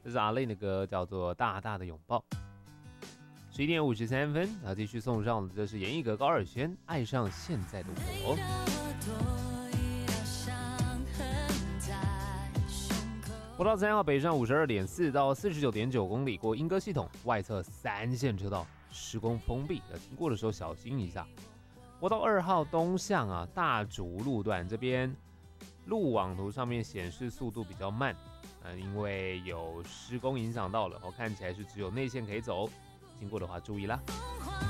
这是阿令的歌，叫做《大大的拥抱》。11:53，然后继续送上的这是严艺格、高尔宣《爱上现在的我》。国道3号北上52.4到49.9公里，过莺歌系统外侧3线车道施工封闭，经过的时候小心一下。国道2号东向大竹路段这边路网图上面显示速度比较慢，因为有施工影响到了，看起来是只有内线可以走，经过的话注意啦。